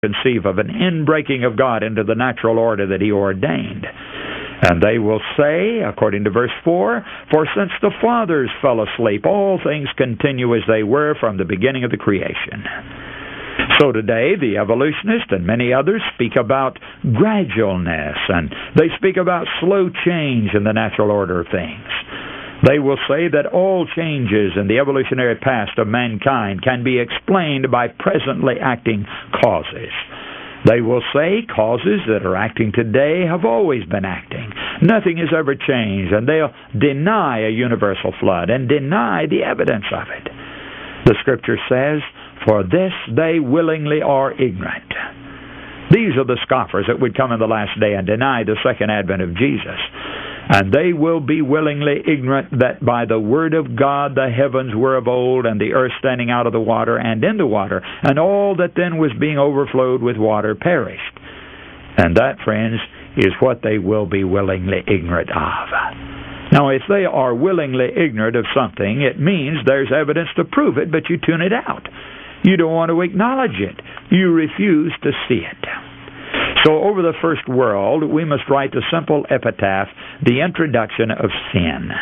conceive of an inbreaking of God into the natural order that He ordained. And they will say, according to verse 4, "For since the fathers fell asleep, all things continue as they were from the beginning of the creation." So today, the evolutionists and many others speak about gradualness, and they speak about slow change in the natural order of things. They will say that all changes in the evolutionary past of mankind can be explained by presently acting causes. They will say causes that are acting today have always been acting. Nothing has ever changed, and they'll deny a universal flood and deny the evidence of it. The Scripture says, "For this they willingly are ignorant." These are the scoffers that would come in the last day and deny the second advent of Jesus. And they will be willingly ignorant that by the word of God the heavens were of old, and the earth standing out of the water and in the water, and all that then was being overflowed with water perished. And that, friends, is what they will be willingly ignorant of. Now, if they are willingly ignorant of something, it means there's evidence to prove it, but you tune it out. You don't want to acknowledge it. You refuse to see it. So over the first world, we must write the simple epitaph, the introduction of sin.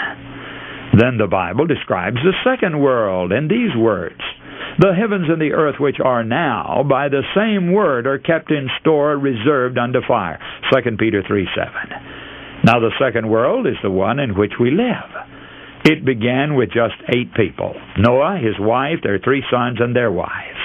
Then the Bible describes the second world in these words: "The heavens and the earth which are now, by the same word, are kept in store, reserved unto fire." 2 Peter 3:7. Now the second world is the one in which we live. It began with just 8 people: Noah, his wife, their 3 sons, and their wives.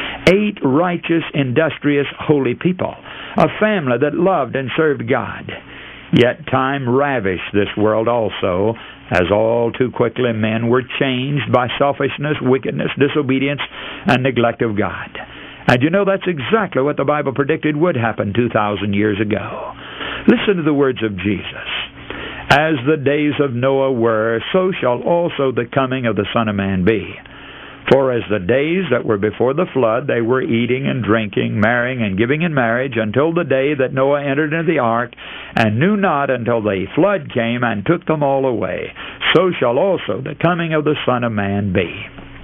8 righteous, industrious, holy people. A family that loved and served God. Yet time ravished this world also, as all too quickly men were changed by selfishness, wickedness, disobedience, and neglect of God. And you know, that's exactly what the Bible predicted would happen 2,000 years ago. Listen to the words of Jesus. "As the days of Noah were, so shall also the coming of the Son of Man be. For as the days that were before the flood, they were eating and drinking, marrying and giving in marriage, until the day that Noah entered into the ark, and knew not until the flood came and took them all away. So shall also the coming of the Son of Man be."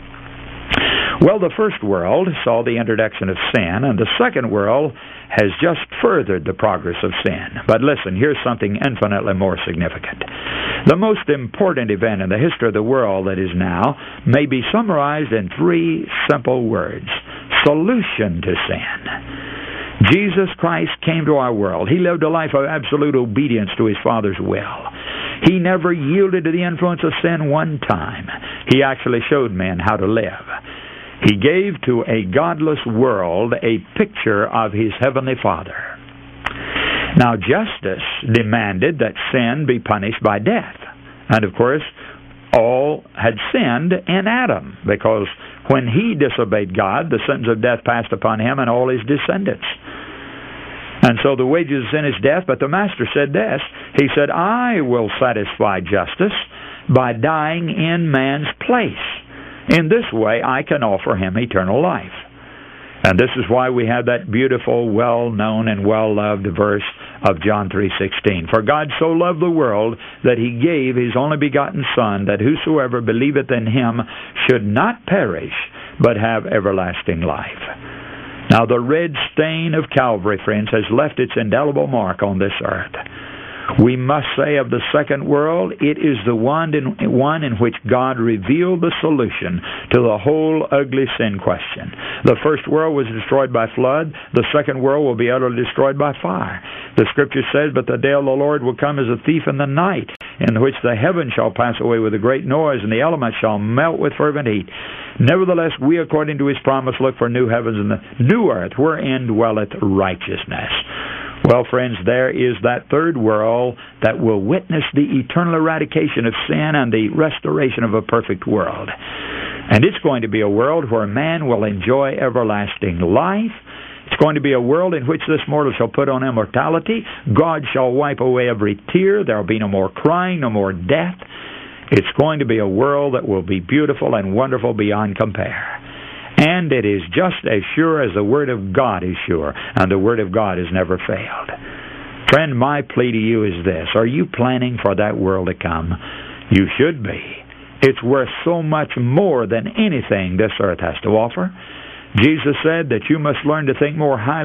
Well, the first world saw the introduction of sin, and the second world has just furthered the progress of sin. But listen, here's something infinitely more significant. The most important event in the history of the world that is now may be summarized in 3 simple words: solution to sin. Jesus Christ came to our world. He lived a life of absolute obedience to His Father's will. He never yielded to the influence of sin one time. He actually showed men how to live. He gave to a godless world a picture of His Heavenly Father. Now, justice demanded that sin be punished by death. And, of course, all had sinned in Adam, because when he disobeyed God, the sentence of death passed upon him and all his descendants. And so the wages of sin is death, but the Master said this. He said, "I will satisfy justice by dying in man's place. In this way, I can offer him eternal life." And this is why we have that beautiful, well-known, and well-loved verse of John 3:16. "For God so loved the world that He gave His only begotten Son, that whosoever believeth in Him should not perish, but have everlasting life." Now, the red stain of Calvary, friends, has left its indelible mark on this earth. We must say of the second world, it is the one in which God revealed the solution to the whole ugly sin question. The first world was destroyed by flood. The second world will be utterly destroyed by fire. The Scripture says, "But the day of the Lord will come as a thief in the night, in which the heavens shall pass away with a great noise, and the elements shall melt with fervent heat. Nevertheless, we, according to His promise, look for new heavens and the new earth, wherein dwelleth righteousness." Well, friends, there is that third world that will witness the eternal eradication of sin and the restoration of a perfect world. And it's going to be a world where man will enjoy everlasting life. It's going to be a world in which this mortal shall put on immortality. God shall wipe away every tear. There will be no more crying, no more death. It's going to be a world that will be beautiful and wonderful beyond compare. And it is just as sure as the Word of God is sure, and the Word of God has never failed. Friend, my plea to you is this. Are you planning for that world to come? You should be. It's worth so much more than anything this earth has to offer. Jesus said that you must learn to think more highly